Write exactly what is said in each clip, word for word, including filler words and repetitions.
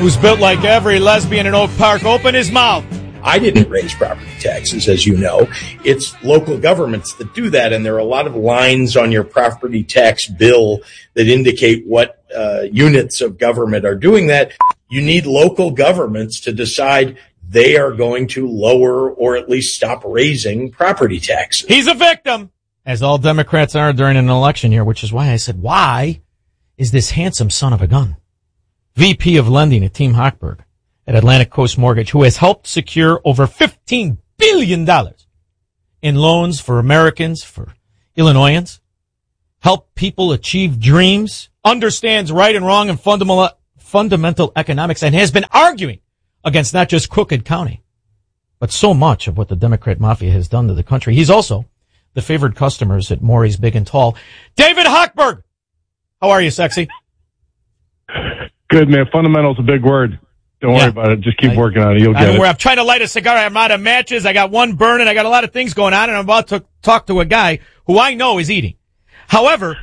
who's built like every lesbian in Oak Park. Open his mouth. I didn't raise property taxes, as you know. It's local governments that do that, and there are a lot of lines on your property tax bill that indicate what uh, units of government are doing that. You need local governments to decide they are going to lower or at least stop raising property taxes. He's a victim, as all Democrats are during an election year, which is why I said, why is this handsome son of a gun, V P of lending at Team Hochberg at Atlantic Coast Mortgage, who has helped secure over fifteen billion dollars in loans for Americans, for Illinoisans, help people achieve dreams, understands right and wrong and fundamental, fundamental economics, and has been arguing against not just Crooked County, but so much of what the Democrat mafia has done to the country. He's also the favored customers at Maury's Big and Tall. David Hochberg! How are you, sexy? Good, man. Fundamental's a big word. Don't Yeah. worry about it. Just keep I, working on it. You'll I get don't it. worry. I'm trying to light a cigar. I'm out of matches. I got one burning. I got a lot of things going on, and I'm about to talk to a guy who I know is eating. However,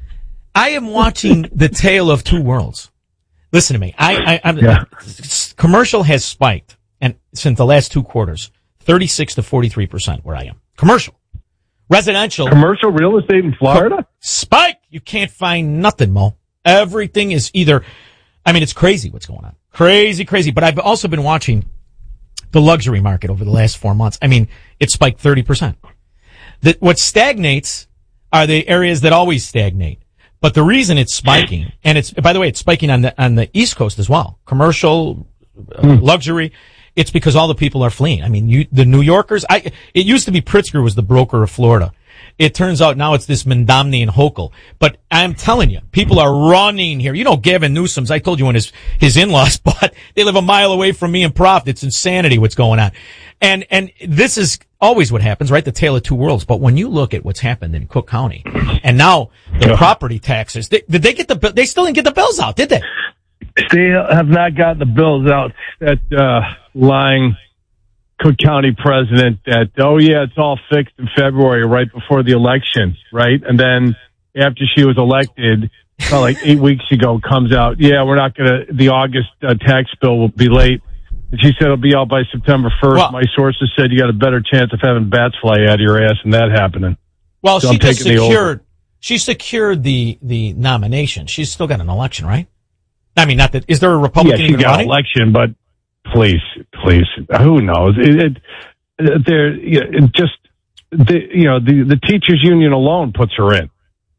I am watching the tale of two worlds. Listen to me. I, I, I'm, Yeah. Commercial has spiked, and since the last two quarters, thirty-six to forty-three percent where I am. Commercial. Residential. Commercial real estate in Florida? Spike! You can't find nothing, Mo. Everything is either, I mean, it's crazy what's going on. Crazy, crazy. But I've also been watching the luxury market over the last four months. I mean, it spiked thirty percent. The, what stagnates are the areas that always stagnate. But the reason it's spiking, and it's, by the way, it's spiking on the, on the East Coast as well. Commercial, uh, Hmm. luxury. It's because all the people are fleeing. I mean, you, the New Yorkers, I, it used to be Pritzker was the broker of Florida. It turns out now it's this Mendamny and Hochul. But I'm telling you, people are running here. You know, Gavin Newsom's, I told you when his, his in-laws bought, they live a mile away from me in Proft. It's insanity what's going on. And, and this is always what happens, right? The tale of two worlds. But when you look at what's happened in Cook County, and now the Yeah. property taxes, they, did they get the, bill- they still didn't get the bills out, did they? They have not gotten the bills out. That uh, lying Cook County president that, oh, yeah, it's all fixed in February, right before the election, right? And then after she was elected, about like eight weeks ago, comes out, yeah, we're not going to, the August uh, tax bill will be late. And she said it'll be out by September first. Well- My sources said you got a better chance of having bats fly out of your ass than that happening. Well, So she I'm just taking the over. secured, she secured the, the nomination. She's still got an election, right? I mean, not that, is there a Yeah, Republican she even got running? election, but please, please, who knows? It, it there, yeah, it just the you know the the teachers union alone puts her in,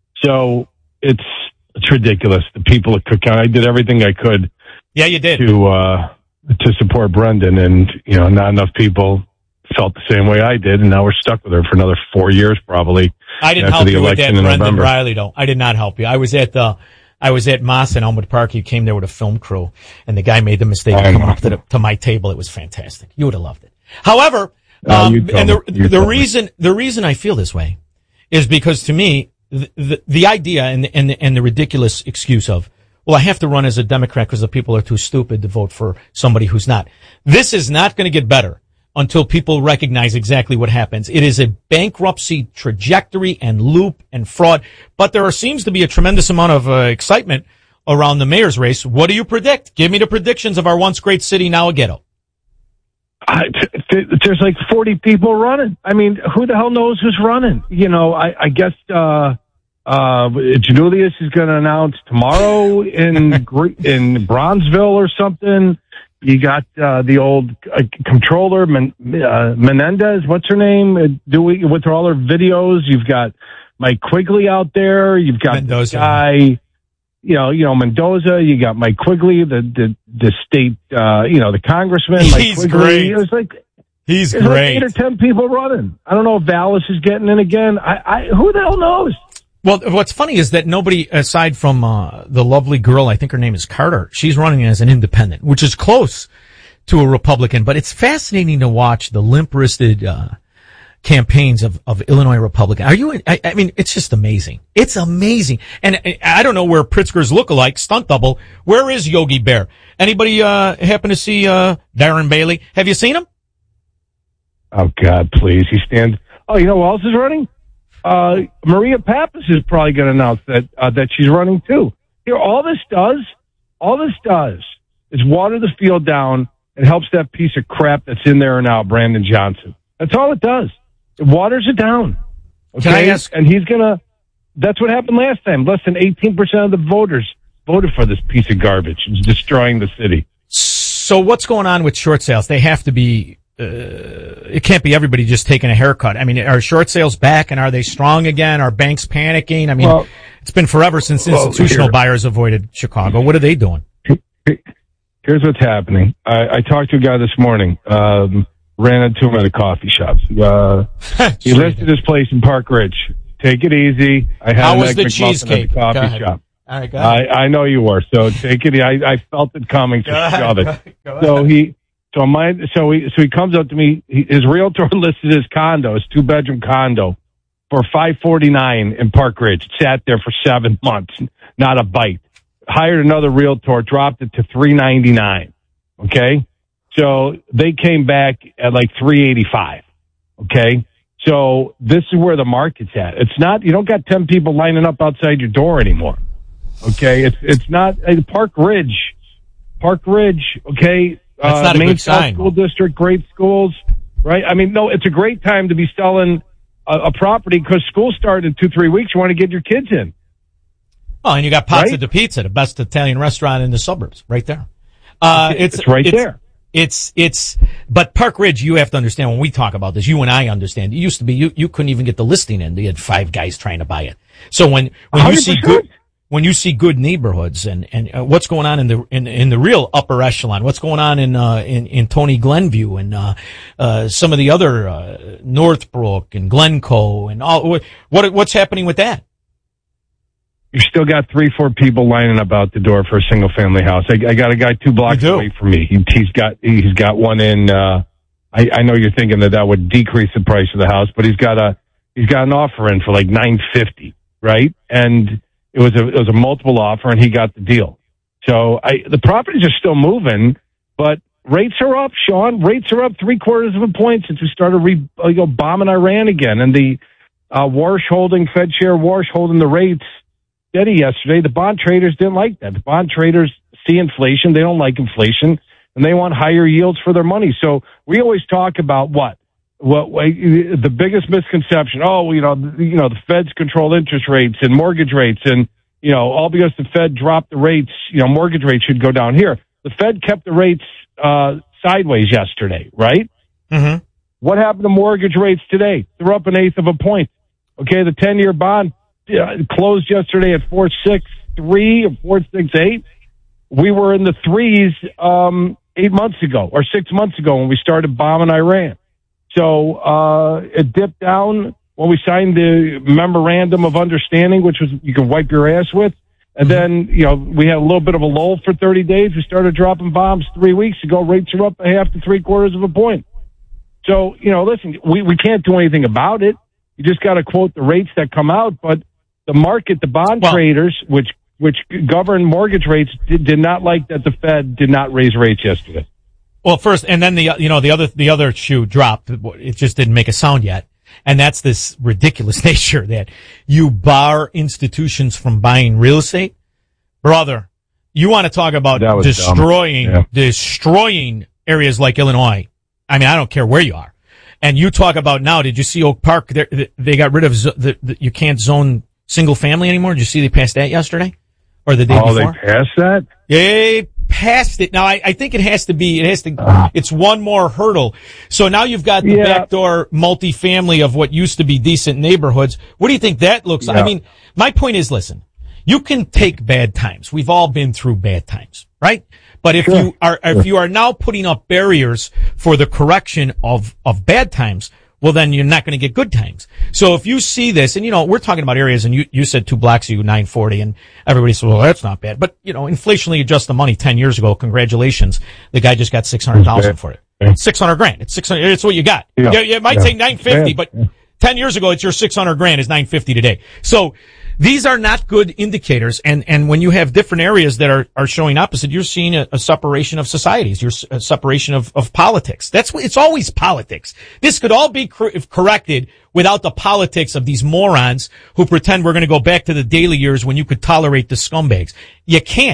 so it's it's ridiculous. The people at Cook County, I did everything I could Yeah, you did. to uh to support Brendan, and you know, not enough people felt the same way I did, and now we're stuck with her for another four years probably. I didn't after help the you with that, election in Brendan November. Riley, though. I did not help you. I was at the, I was at Moss in Elmwood Park. You came there with a film crew, and the guy made the mistake of I coming know. up to, the, to my table. It was fantastic. You would have loved it. However, Uh, um, you told and the, me. You the told me. reason, the reason I feel this way is because to me, the, the, the idea and the, and, the, and the ridiculous excuse of, well, I have to run as a Democrat because the people are too stupid to vote for somebody who's not. This is not going to get better until people recognize exactly what happens. It is a bankruptcy trajectory and loop and fraud, but there are, seems to be a tremendous amount of uh, excitement around the mayor's race. What do you predict? Give me the predictions of our once great city, now a ghetto. I, th- th- there's like forty people running. I mean, who the hell knows who's running? You know, I, I guess uh, uh, Julius is going to announce tomorrow in Gre- in Bronzeville or something. You got uh, the old uh, controller Men- uh, Menendez. What's her name? Uh, do we with all her videos? You've got Mike Quigley out there. You've got Mendoza. the guy. You know, you know Mendoza. You got Mike Quigley, the the the state. Uh, you know, the congressman. Mike He's Quigley. great. It was like. He's There's like great. eight or ten people running. I don't know if Vallis is getting in again. I, I who the hell knows? Well, what's funny is that nobody, aside from uh, the lovely girl, I think her name is Carter, she's running as an independent, which is close to a Republican. But it's fascinating to watch the limp-wristed uh, campaigns of, of Illinois Republican. Are you? I, I mean, it's just amazing. It's amazing. And I, I don't know where Pritzker's lookalike stunt double. Where is Yogi Bear? Anybody uh, happen to see uh, Darren Bailey? Have you seen him? Oh God, please! He stands. Oh, you know who else is running? Uh, Maria Pappas is probably going to announce that uh, that she's running too. Here, all this does, all this does, is water the field down and helps that piece of crap that's in there now, Brandon Johnson. That's all it does. It waters it down. Okay? Can I ask? And he's going to, that's what happened last time. Less than eighteen percent of the voters voted for this piece of garbage. It's destroying the city. So what's going on with short sales? They have to be, uh, it can't be everybody just taking a haircut. I mean, are short sales back and are they strong again? Are banks panicking? I mean, well, it's been forever since institutional well, buyers avoided Chicago. What are they doing? Here's what's happening. I, I talked to a guy this morning, um, ran into him at a coffee shop. Uh, he listed his place in Park Ridge. Take it easy. I had How an was egg the McMuffin cheesecake? at the coffee shop. All right, go ahead. I, I know you were. So take it. I, I felt it coming. So go shove ahead. it. Go so he, so my, so he, so he comes up to me. He, his realtor listed his condo, his two bedroom condo, for five forty nine in Park Ridge. It sat there for seven months, not a bite. Hired another realtor, dropped it to three ninety nine. Okay, so they came back at like three eighty five. Okay. So this is where the market's at. It's not, you don't got ten people lining up outside your door anymore. Okay. It's, it's not uh, Park Ridge, Park Ridge. Okay. That's uh, not a Main good South sign. School District, great schools, right? I mean, no, it's a great time to be selling a, a property because school started in two, three weeks. You want to get your kids in. Oh, and you got Pazza right? di Pizza, the best Italian restaurant in the suburbs, right there. Uh, it's, it's right it's, there. It's, it's, but Park Ridge, you have to understand when we talk about this, you and I understand. It used to be, you, you couldn't even get the listing in. You had five guys trying to buy it. So when, when you see good, when you see good neighborhoods and, and uh, what's going on in the, in, in the real upper echelon, what's going on in, uh, in, in Tony Glenview and, uh, uh, some of the other, uh, Northbrook and Glencoe and all, what, what's happening with that? You still got three, four people lining up out the door for a single family house. I, I got a guy two blocks away from me. He, he's got he's got one in. Uh, I, I know you're thinking that that would decrease the price of the house, but he's got a he's got an offer in for like nine fifty, right? And it was a it was a multiple offer, and he got the deal. So I the properties are still moving, but rates are up. Sean, rates are up three quarters of a point since we started re, you know, bombing Iran again, and the uh, Warsh holding Fed Chair Warsh holding the rates steady yesterday. The bond traders didn't like that. The bond traders see inflation. They don't like inflation, and they want higher yields for their money. So we always talk about what, what the biggest misconception. Oh, you know, you know, the Feds control interest rates and mortgage rates, and you know, all because the Fed dropped the rates, you know, mortgage rates should go down here. The Fed kept the rates uh, sideways yesterday, right? Mm-hmm. What happened to mortgage rates today? They're up an eighth of a point. Okay, the ten-year bond Uh, closed yesterday at four six three or four six eight. We were in the threes um, eight months ago or six months ago when we started bombing Iran. So uh, it dipped down when we signed the memorandum of understanding, which was you can wipe your ass with. And then, you know, we had a little bit of a lull for thirty days. We started dropping bombs three weeks ago. Rates are up a half to three quarters of a point. So, you know, listen, we, we can't do anything about it. You just got to quote the rates that come out, but the market, the bond well, traders, which which govern mortgage rates, did, did not like that the Fed did not raise rates yesterday. Well, first, and then the you know the other the other shoe dropped. It just didn't make a sound yet, and that's this ridiculous nature that you bar institutions from buying real estate, brother. You want to talk about destroying yeah. destroying areas like Illinois? I mean, I don't care where you are, and you talk about now. Did you see Oak Park? They got rid of the, the you can't zone single family anymore. Did you see they passed that yesterday or the day oh, before? Oh, they passed that? They passed it. Now, I, I think it has to be, it has to, uh, it's one more hurdle. So now you've got the yeah. backdoor multifamily of what used to be decent neighborhoods. What do you think that looks yeah. like? I mean, my point is, listen, you can take bad times. We've all been through bad times, right? But if sure. you are, if you are now putting up barriers for the correction of, of bad times, well, then you're not going to get good times. So if you see this, and you know, we're talking about areas, and you, you said two blocks, you nine forty, and everybody said, well, that's not bad. But, you know, inflationally adjust the money ten years ago. Congratulations. The guy just got six hundred thousand for it. Yeah. six hundred grand. It's six hundred, it's what you got. Yeah. You, you might yeah. say nine fifty, yeah. but ten years ago, it's your six hundred grand is nine fifty today. So these are not good indicators. And, and when you have different areas that are, are showing opposite, you're seeing a, a separation of societies. You're a separation of, of politics. That's what, it's always politics. This could all be cor- corrected without the politics of these morons who pretend we're going to go back to the Daley years when you could tolerate the scumbags. You can't.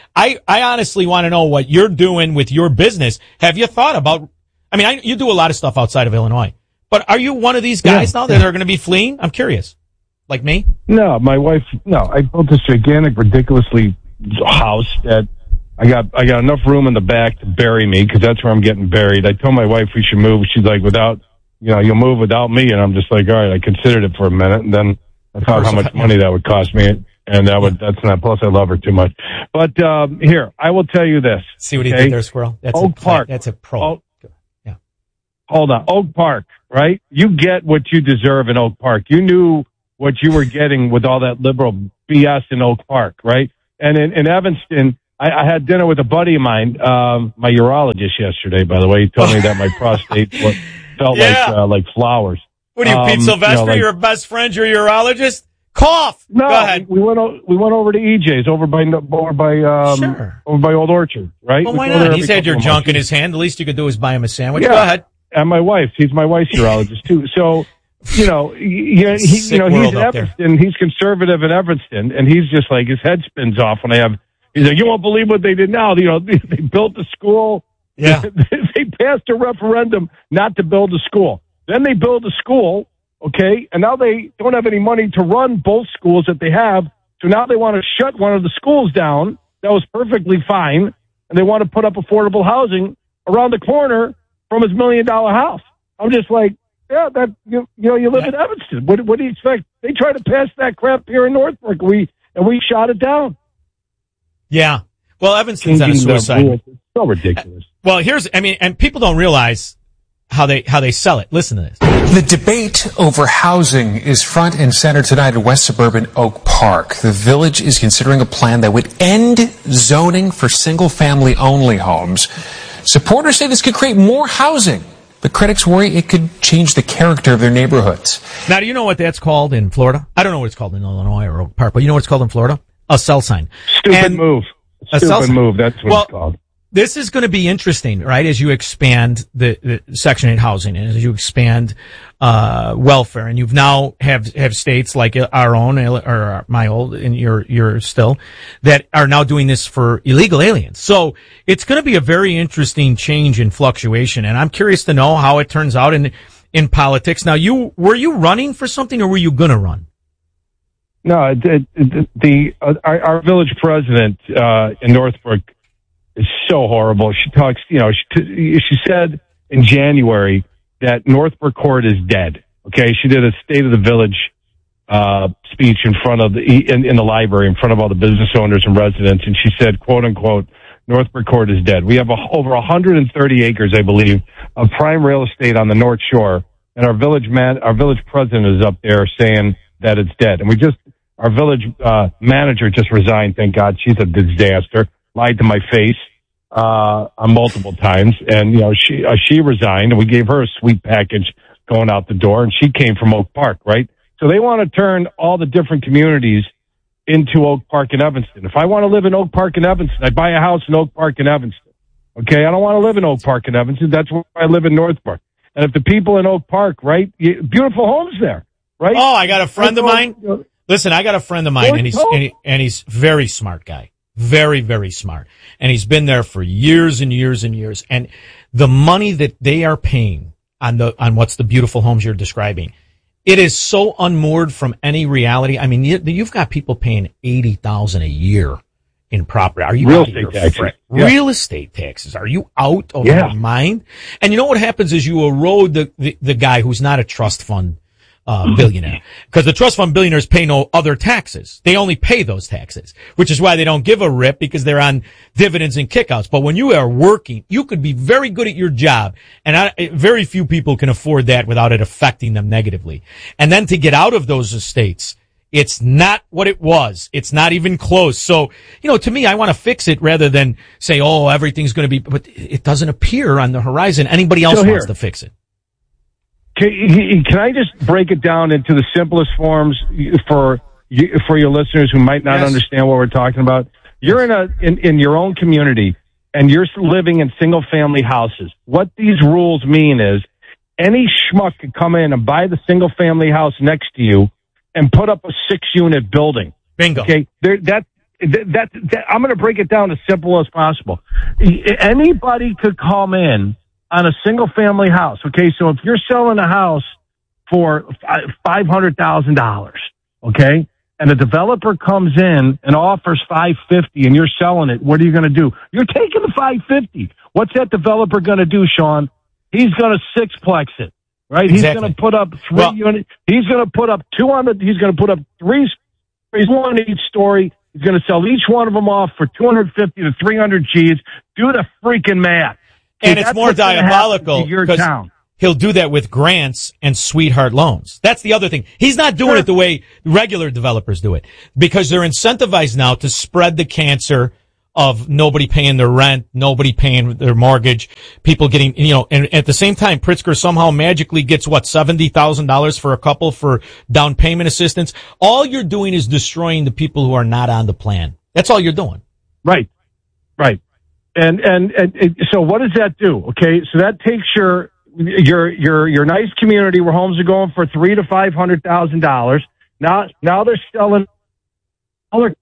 I, I honestly want to know what you're doing with your business. Have you thought about, I mean, I, you do a lot of stuff outside of Illinois, but are you one of these guys yeah. now that are going to be fleeing? I'm curious. Like me? No, my wife, no, I built this gigantic, ridiculously house that I got, I got enough room in the back to bury me because that's where I'm getting buried. I told my wife we should move. She's like, without, you know, you'll move without me. And I'm just like, all right, I considered it for a minute. And then I thought how much money that would cost me. And that would, that's not, plus I love her too much. But, um, here, I will tell you this. See what he okay? did there, Squirrel? That's Oak a, Park. That's a pro. Oak, yeah. Hold on. Oak Park, right? You get what you deserve in Oak Park. You knew what you were getting with all that liberal B S in Oak Park, right? And in, in Evanston, I, I had dinner with a buddy of mine, um, my urologist yesterday, by the way. He told me that my prostate felt yeah. like, uh, like flowers. What are you, Pete um, Sylvester? You know, like, your best friend, your urologist? Cough. No, Go ahead. we went, we went over to E J's over by, over by, um, sure. over by Old Orchard, right? Well, why not? He's had your junk in his hand. The least you could do is buy him a sandwich. Yeah. Go ahead. And my wife, he's my wife's urologist too. So, you know, he, he, you know, he's in Evanston, he's conservative in Evanston, and he's just like, his head spins off when I have, he's like, you won't believe what they did now. You know, they, they built the school. Yeah. They passed a referendum not to build a school. Then they build a school, okay, and now they don't have any money to run both schools that they have, so now they want to shut one of the schools down. That was perfectly fine, and they want to put up affordable housing around the corner from his million-dollar house. I'm just like, yeah, that you, you know, you live yeah. in Evanston. What, what do you expect? They tried to pass that crap here in Northbrook, we and we shot it down. Yeah. Well, Evanston's on a suicide. It's so ridiculous. Well, here's, I mean, and people don't realize how they how they sell it. Listen to this. The debate over housing is front and center tonight at West Suburban Oak Park. The village is considering a plan that would end zoning for single-family only homes. Supporters say this could create more housing, but critics worry it could change the character of their neighborhoods. Now, do you know what that's called in Florida? I don't know what it's called in Illinois or Oak Park, but you know what it's called in Florida? A cell sign. Stupid and move. Stupid move. That's what well, it's called. This is going to be interesting, right? As you expand the, the Section eight housing and as you expand, uh, welfare, and you've now have, have states like our own, or my old, and your, your still, that are now doing this for illegal aliens. So it's going to be a very interesting change in fluctuation, and I'm curious to know how it turns out in, in politics. Now, you, were you running for something or were you going to run? No, it, it, it, the, uh, our, our village president, uh, in Northbrook, is so horrible. She talks, you know, she, she said in January that Northbrook Court is dead. Okay. She did a State of the Village, uh, speech in front of the, in, in the library, in front of all the business owners and residents. And she said, quote unquote, Northbrook Court is dead. We have a, over one hundred thirty acres, I believe, of prime real estate on the North Shore. And our village man, our village president is up there saying that it's dead. And we just, our village, uh, manager just resigned. Thank God. She's a disaster. Lied to my face, uh, on multiple times. And, you know, she, uh, she resigned and we gave her a sweet package going out the door, and she came from Oak Park, right? So they want to turn all the different communities into Oak Park and Evanston. If I want to live in Oak Park and Evanston, I buy a house in Oak Park and Evanston. Okay. I don't want to live in Oak Park and Evanston. That's where I live in Northbrook. And if the people in Oak Park, right? Beautiful homes there, right? Oh, I got a friend of mine. Listen, I got a friend of mine and he's, and, he, and he's very smart guy. Very, very smart. And he's been there for years and years and years. And the money that they are paying on the, on what's the beautiful homes you're describing, it is so unmoored from any reality. I mean, you, you've got people paying eighty thousand dollars a year in property. Are you real out estate of your taxes? Fr- Yeah. Real estate taxes. Are you out of yeah. your mind? And you know what happens is you erode the, the, the guy who's not a trust fund Uh, billionaire, because the trust fund billionaires pay no other taxes. They only pay those taxes, which is why they don't give a rip, because they're on dividends and kickouts. But when you are working, you could be very good at your job, and I, very few people can afford that without it affecting them negatively. And then to get out of those estates, it's not what it was. It's not even close. So, you know, to me, I want to fix it rather than say, oh, everything's going to be, but it doesn't appear on the horizon. Anybody else wants to fix it. Can, can I just break it down into the simplest forms for you, for your listeners who might not yes. understand what we're talking about? You're in a in, in your own community, and you're living in single family houses. What these rules mean is any schmuck could come in and buy the single family house next to you and put up a six unit building. Bingo. Okay, there, that that, that I'm going to break it down as simple as possible. Anybody could come in on a single family house. Okay. So if you're selling a house for five hundred thousand dollars, okay, and a developer comes in and offers five fifty and you're selling it, what are you going to do? You're taking the five fifty. What's that developer going to do, Sean? He's going to sixplex it, right? Exactly. He's going to put up three well, units. He's going to put up two hundred. He's going to put up three stories, one each story. He's going to sell each one of them off for two hundred fifty to three hundred G's. Do the freaking math. And See, it's more diabolical because he'll do that with grants and sweetheart loans. That's the other thing. He's not doing sure. it the way regular developers do it because they're incentivized now to spread the cancer of nobody paying their rent, nobody paying their mortgage, people getting, you know, and at the same time, Pritzker somehow magically gets what, seventy thousand dollars for a couple for down payment assistance. All you're doing is destroying the people who are not on the plan. That's all you're doing. Right. Right. And, and, and, and so what does that do? Okay. So that takes your, your, your, your nice community where homes are going for three to five hundred thousand dollars. Now, now they're selling other.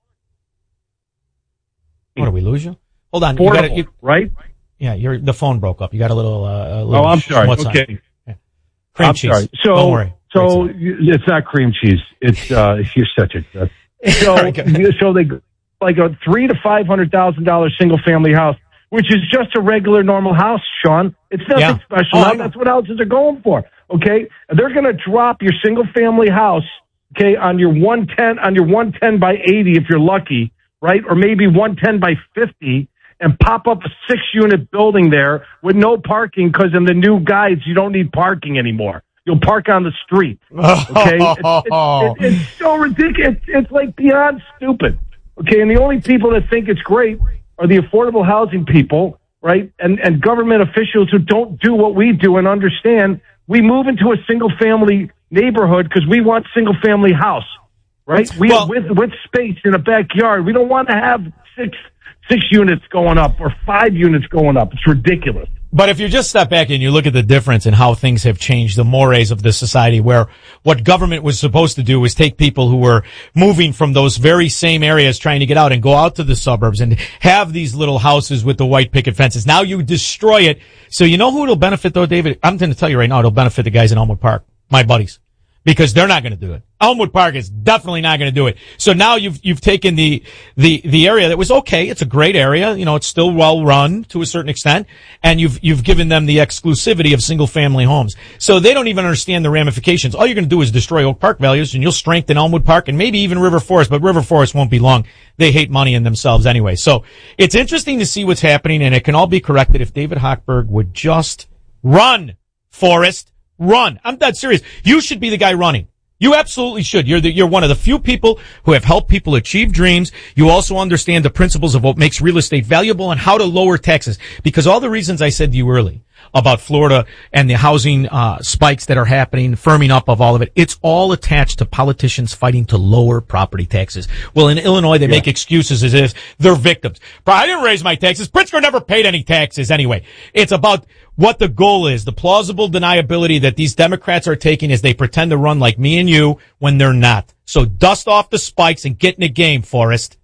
What, did we lose you? Hold on. You gotta, you, right? Yeah, your the phone broke up. You got a little. Uh, a little oh, I'm sorry. Okay. Yeah. Cream I'm cheese. Sorry. So, Don't worry. so it's not cream cheese. It's uh, you're such a. So, so they like a three to five hundred thousand dollar single family house, which is just a regular normal house, Sean. It's nothing yeah. special. Oh, That's what houses are going for. Okay, they're going to drop your single family house. Okay, on your one ten on your one ten by eighty if you're lucky. Right? Or maybe one ten by fifty and pop up a six unit building there with no parking because in the new guides, you don't need parking anymore. You'll park on the street. Okay. it's, it's, it's, it's so ridiculous. It's, it's like beyond stupid. Okay. And the only people that think it's great are the affordable housing people, right? And, and government officials who don't do what we do and understand we move into a single family neighborhood because we want single family house. Right? We well, with with space in a backyard. We don't want to have six six units going up or five units going up. It's ridiculous. But if you just step back and you look at the difference in how things have changed, the mores of the society, where what government was supposed to do was take people who were moving from those very same areas trying to get out and go out to the suburbs and have these little houses with the white picket fences. Now you destroy it. So you know who it'll benefit though, David? I'm going to tell you right now, it'll benefit the guys in Elmwood Park, my buddies. Because they're not going to do it. Elmwood Park is definitely not going to do it. So now you've you've taken the the the area that was okay. It's a great area. You know, it's still well run to a certain extent, and you've you've given them the exclusivity of single family homes. So they don't even understand the ramifications. All you're going to do is destroy Oak Park values, and you'll strengthen Elmwood Park and maybe even River Forest. But River Forest won't be long. They hate money in themselves anyway. So it's interesting to see what's happening, and it can all be corrected if David Hochberg would just run, Forrest. Run. I'm dead serious. You should be the guy running. You absolutely should. You're the, you're one of the few people who have helped people achieve dreams. You also understand the principles of what makes real estate valuable and how to lower taxes. Because all the reasons I said to you early about Florida and the housing uh spikes that are happening, firming up of all of it, it's all attached to politicians fighting to lower property taxes. Well, in Illinois, they yeah. make excuses as if they're victims. But I didn't raise my taxes. Pritzker never paid any taxes anyway. It's about what the goal is, the plausible deniability that these Democrats are taking as they pretend to run like me and you when they're not. So dust off the spikes and get in the game, Forrest.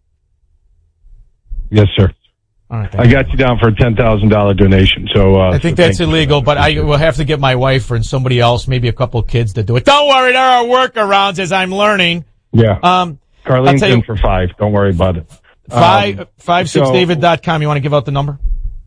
Yes, sir. All right, I got you down for a ten thousand dollars donation. So uh, I think so that's illegal, but I will have to get my wife and somebody else, maybe a couple of kids to do it. Don't worry, there are workarounds as I'm learning. Yeah. Um, Carlene's in for five. Don't worry about it. Five, um, five, six, David dot com. You want to give out the number?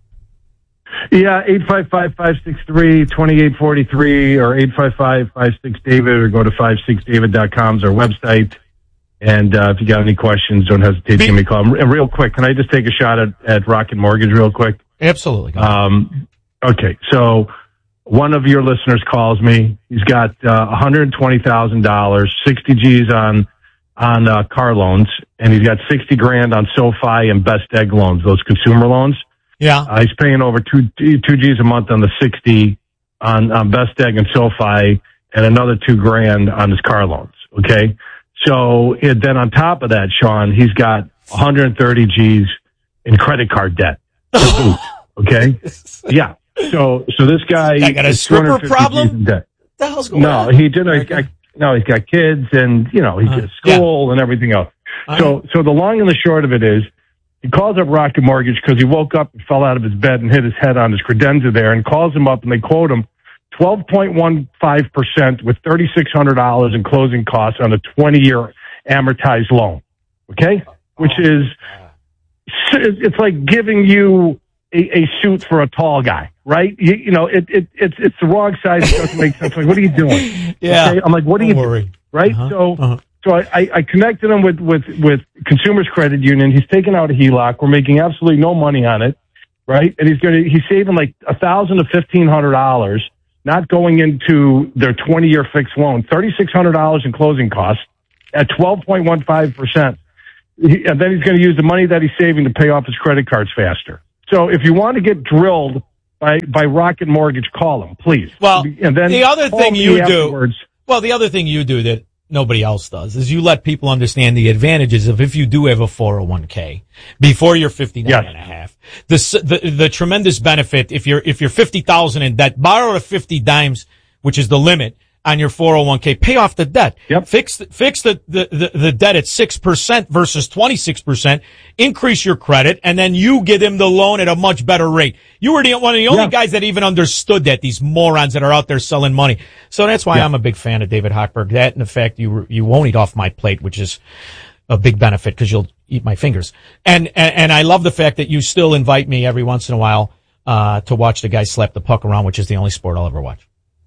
Yeah, eight five five, five six three, two eight four three or eight five five, five six David or go to five six david dot com is our website. And uh, if you got any questions, don't hesitate to give me a call. And real quick, can I just take a shot at, at Rocket Mortgage real quick? Absolutely. Um, okay, so one of your listeners calls me. He's got uh, one hundred twenty thousand dollars, sixty G's on on uh, car loans, and he's got sixty grand on SoFi and Best Egg loans, those consumer loans. Yeah. Uh, he's paying over two two G's a month on the sixty on, on Best Egg and SoFi, and another two grand on his car loans. Okay. So it, then on top of that, Sean, he's got one hundred thirty G's in credit card debt. Okay. Yeah. So, so this guy, I got a stripper problem. Debt. What the hell's going no, on? he didn't. Okay. No, he's got kids and, you know, he's uh, got school yeah. and everything else. All so, right. so the long and the short of it is, he calls up Rocket Mortgage because he woke up and fell out of his bed and hit his head on his credenza there, and calls him up and they quote him twelve point one five percent with thirty-six hundred dollars in closing costs on a twenty-year amortized loan. Okay? Which is, it's like giving you a, a suit for a tall guy, right? You, you know, it, it, it's, it's the wrong size. It doesn't make sense. Like, what are you doing? Yeah. Okay? I'm like, what are Don't you worry. doing? Right? Uh-huh. So, uh-huh. so I, I connected him with, with, with Consumers Credit Union. He's taking out a H E L O C. We're making absolutely no money on it, right? And he's going to, he's saving like a thousand to fifteen hundred dollars, not going into their twenty-year fixed loan, thirty-six hundred dollars in closing costs at twelve point one five percent. And then he's going to use the money that he's saving to pay off his credit cards faster. So if you want to get drilled by, by Rocket Mortgage, call him, please. Well, and then the other thing you do, well, the other thing you do that nobody else does is you let people understand the advantages of if you do have a four oh one k before you're fifty-nine yes. and a half. The, the, the tremendous benefit if you're, if you're fifty thousand in debt, borrow the fifty dimes, which is the limit on your four oh one k, pay off the debt. Yep. Fix, fix the, the, the, the debt at six percent versus twenty-six percent, increase your credit, and then you give him the loan at a much better rate. You were the, one of the only yeah. guys that even understood that, these morons that are out there selling money. So that's why yeah. I'm a big fan of David Hochberg. That and the fact you, you won't eat off my plate, which is a big benefit because you'll eat my fingers. And, and, and I love the fact that you still invite me every once in a while, uh, to watch the guys slap the puck around, which is the only sport I'll ever watch.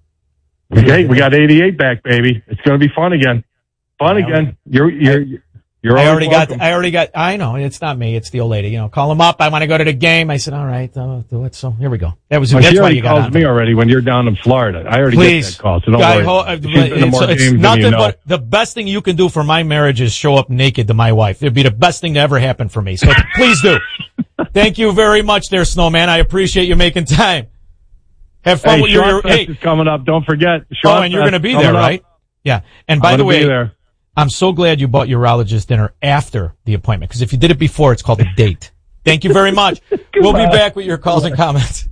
Okay, we got eighty-eight back, baby. It's going to be fun again. Fun yeah. again. You're, you're, you're I already welcome. got, I already got, I know, it's not me, it's the old lady. You know, call him up. I want to go to the game. I said, all right, I'll do it. So here we go. That was, well, that's she why already you got calls on me already when you're down in Florida. I already Please. get that call, so don't God, worry. Ho- She's been to more it's, games it's nothing than you know. but the best thing you can do for my marriage is show up naked to my wife. It'd be the best thing to ever happen for me. So please do. Thank you very much there, Snowman. I appreciate you making time. Have fun hey, with your, your hey. is coming up. Don't forget. Oh, and you're going to be there, right? Up. Yeah. And by the way, I'm so glad you bought urologist dinner after the appointment, because if you did it before, it's called a date. Thank you very much. We'll be back with your calls and comments.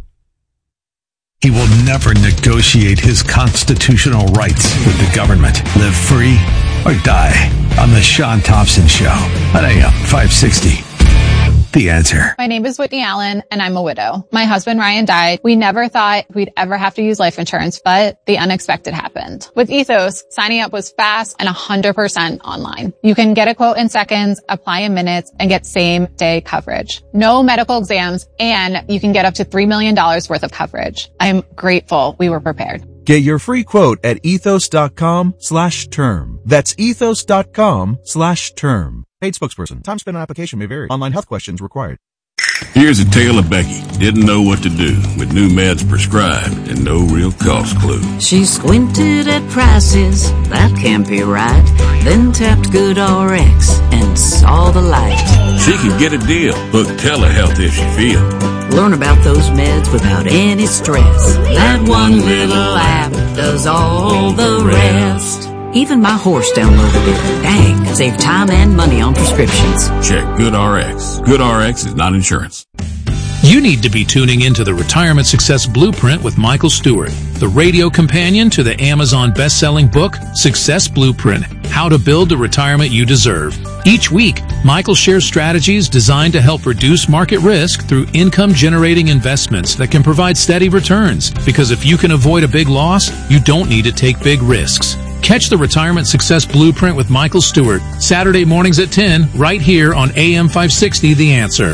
He will never negotiate his constitutional rights with the government. Live free or die on the Sean Thompson Show on A M five sixty. The Answer. My name is Whitney Allen, and I'm a widow. My husband, Ryan, died. We never thought we'd ever have to use life insurance, but the unexpected happened. With Ethos, signing up was fast and one hundred percent online. You can get a quote in seconds, apply in minutes, and get same-day coverage. No medical exams, and you can get up to three million dollars worth of coverage. I'm grateful we were prepared. Get your free quote at ethos.com slash term. That's ethos.com slash term. Paid spokesperson. Time spent on application may vary. Online health questions required. Here's a tale of Becky. Didn't know what to do with new meds prescribed and no real cost clue. She squinted at prices, that can't be right. Then tapped GoodRx and saw the light. She can get a deal. Book telehealth if she feel. Learn about those meds without any stress. That one little app does all the rest. Even my horse downloaded it. Dang, save time and money on prescriptions. Check GoodRx. GoodRx is not insurance. You need to be tuning into the Retirement Success Blueprint with Michael Stewart, the radio companion to the Amazon best-selling book, Success Blueprint, How to Build the Retirement You Deserve. Each week, Michael shares strategies designed to help reduce market risk through income-generating investments that can provide steady returns. Because if you can avoid a big loss, you don't need to take big risks. Catch the Retirement Success Blueprint with Michael Stewart, Saturday mornings at ten, right here on A M five sixty, The Answer.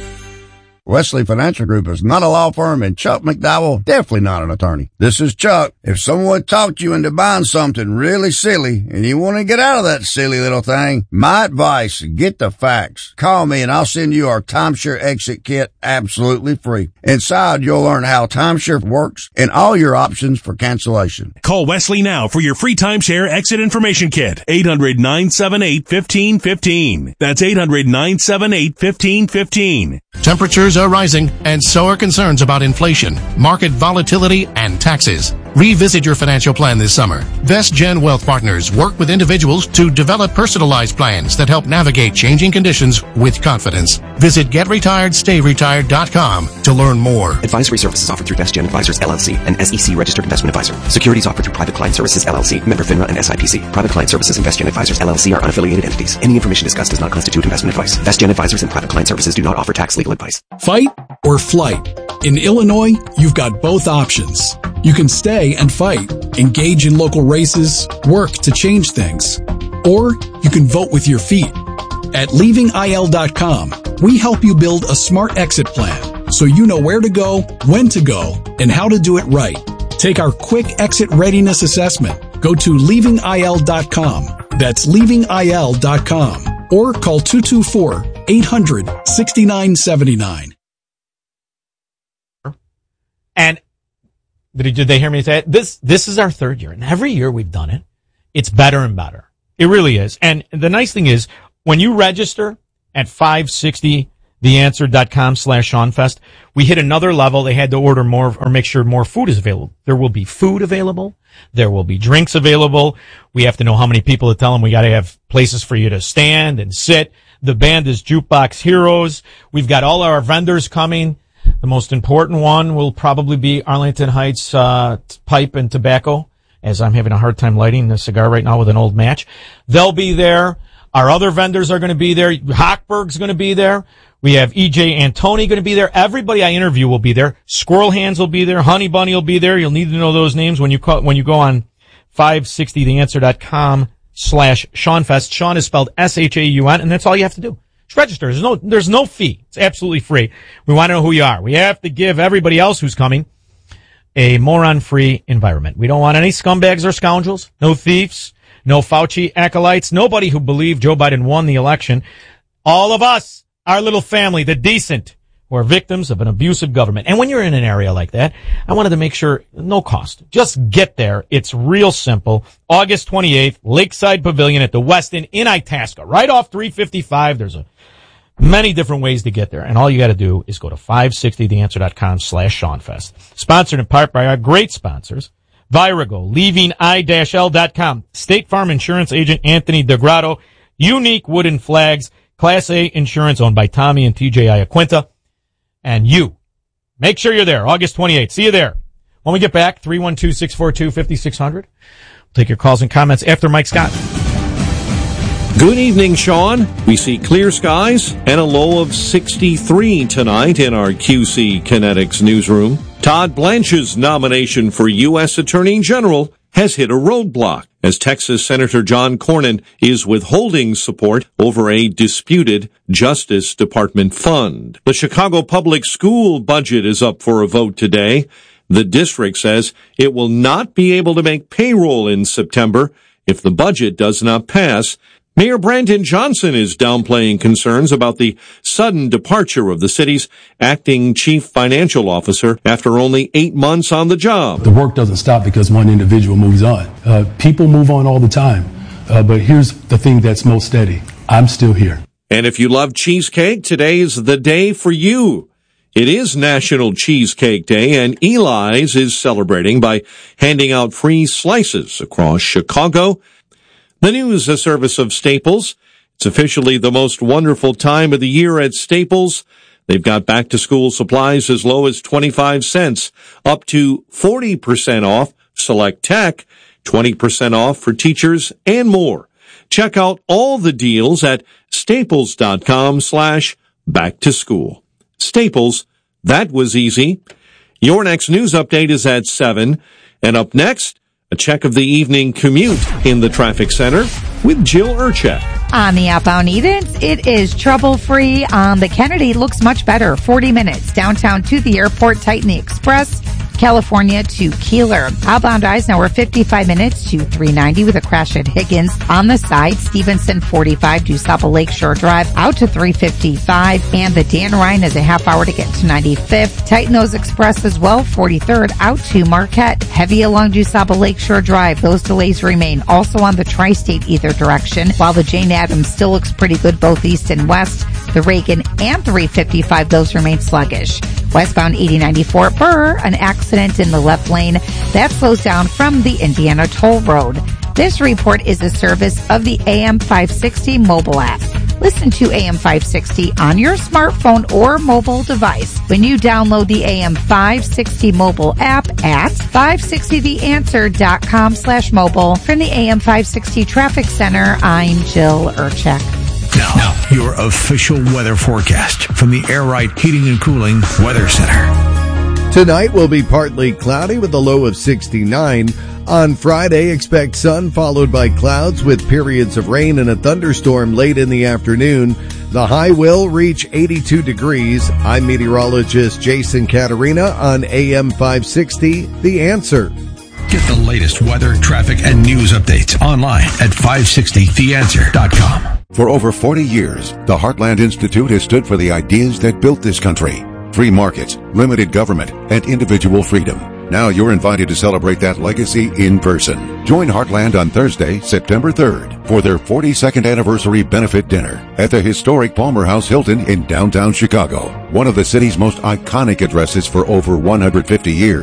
Wesley Financial Group is not a law firm, and Chuck McDowell definitely not an attorney. This is Chuck. If someone talked you into buying something really silly and you want to get out of that silly little thing, my advice, get the facts. Call me and I'll send you our timeshare exit kit absolutely free. Inside, you'll learn how timeshare works and all your options for cancellation. Call Wesley now for your free timeshare exit information kit. eight hundred, nine seven eight, one five one five. That's eight hundred, nine seven eight, one five one five. Temperatures are rising, and so are concerns about inflation, market volatility, and taxes. Revisit your financial plan this summer. VestGen Wealth Partners work with individuals to develop personalized plans that help navigate changing conditions with confidence. Visit get retired stay retired dot com to learn more. Advisory services offered through VestGen Advisors, L L C, an S E C registered investment advisor. Securities offered through Private Client Services, L L C, member FINRA and S I P C. Private Client Services and VestGen Advisors, L L C are unaffiliated entities. Any information discussed does not constitute investment advice. VestGen Advisors and Private Client Services do not offer tax legal advice. Fight or flight? In Illinois, you've got both options. You can stay and fight, engage in local races, work to change things. Or you can vote with your feet. At leaving I L dot com, we help you build a smart exit plan so you know where to go, when to go, and how to do it right. Take our quick exit readiness assessment. Go to leaving I L dot com. That's leaving I L dot com. Or call two two four, eight hundred, six nine seven nine. And did, did they hear me say it? This, this is our third year, and every year we've done it. It's better and better. It really is. And the nice thing is, when you register at five sixty the answer dot com slash SeanFest, we hit another level. They had to order more or make sure more food is available. There will be food available. There will be drinks available. We have to know how many people to tell them we got to have places for you to stand and sit. The band is Jukebox Heroes. We've got all our vendors coming. The most important one will probably be Arlington Heights uh Pipe and Tobacco, as I'm having a hard time lighting a cigar right now with an old match. They'll be there. Our other vendors are going to be there. Hochberg's going to be there. We have E J Antoni going to be there. Everybody I interview will be there. Squirrel Hands will be there. Honey Bunny will be there. You'll need to know those names when you call, when you go on five sixty the answer dot com slash SeanFest. Sean is spelled S H A U N, and that's all you have to do. Just register. There's no, there's no fee. It's absolutely free. We want to know who you are. We have to give everybody else who's coming a moron-free environment. We don't want any scumbags or scoundrels, no thieves, no Fauci acolytes, nobody who believed Joe Biden won the election. All of us, our little family, the decent, who are victims of an abusive government. And when you're in an area like that, I wanted to make sure, no cost. Just get there. It's real simple. August twenty-eighth, Lakeside Pavilion at the Westin in Itasca, right off three fifty-five. There's a many different ways to get there. And all you got to do is go to five sixty the answer dot com slash SeanFest. Sponsored in part by our great sponsors, Virago, leaving I L dot com, State Farm Insurance Agent Anthony DeGrotto, Unique Wooden Flags, Class A Insurance owned by Tommy and T J Iaquinta, and you. Make sure you're there, August twenty-eighth. See you there. When we get back, three one two, six four two, five six zero zero. We'll take your calls and comments after Mike Scott. Good evening, Sean. We see clear skies and a low of sixty-three tonight in our Q C Kinetics newsroom. Todd Blanche's nomination for U S Attorney General has hit a roadblock as Texas Senator John Cornyn is withholding support over a disputed Justice Department fund. The Chicago Public School budget is up for a vote today. The district says it will not be able to make payroll in September if the budget does not pass. Mayor Brandon Johnson is downplaying concerns about the sudden departure of the city's acting chief financial officer after only eight months on the job. The work doesn't stop because one individual moves on. Uh, people move on all the time. Uh, but here's the thing that's most steady. I'm still here. And if you love cheesecake, today is the day for you. It is National Cheesecake Day, and Eli's is celebrating by handing out free slices across Chicago. The news, a service of Staples. It's officially the most wonderful time of the year at Staples. They've got back-to-school supplies as low as twenty-five cents, up to forty percent off select tech, twenty percent off for teachers, and more. Check out all the deals at staples.com slash back-to-school. Staples, that was easy. Your next news update is at seven. And up next, a check of the evening commute in the traffic center with Jill Urchek. On the outbound Edens, it is trouble-free. On the Kennedy, looks much better. forty minutes downtown to the airport. Tighten the express. California to Keeler. Outbound Eisenhower, fifty-five minutes to three ninety with a crash at Higgins. On the side, Stevenson, forty-five to South Lakeshore Drive, out to three fifty-five. And the Dan Ryan is a half hour to get to ninety-fifth. Tighten those express as well, forty-third out to Marquette. Heavy along DuSable Lakeshore Drive. Those delays remain also on the Tri-State either direction, while the Jane Addams still looks pretty good both east and west. The Reagan and three fifty-five, those remain sluggish. Westbound eighty ninety-four at Burr, an accident in the left lane. That slows down from the Indiana Toll Road. This report is a service of the A M five sixty mobile app. Listen to A M five sixty on your smartphone or mobile device when you download the A M five sixty mobile app at five sixty the answer dot com slash mobile. From the A M five sixty Traffic Center, I'm Jill Urchek. Now, now, your official weather forecast from the Air Right Heating and Cooling Weather Center. Tonight will be partly cloudy with a low of sixty-nine. On Friday, expect sun followed by clouds with periods of rain and a thunderstorm late in the afternoon. The high will reach eighty-two degrees. I'm meteorologist Jason Caterina on A M five sixty, The Answer. Get the latest weather, traffic, and news updates online at five sixty the answer dot com. For over forty years, the Heartland Institute has stood for the ideas that built this country. Free markets, limited government, and individual freedom. Now you're invited to celebrate that legacy in person. Join Heartland on Thursday, September third, for their forty-second anniversary benefit dinner at the historic Palmer House Hilton in downtown Chicago, one of the city's most iconic addresses for over one hundred fifty years.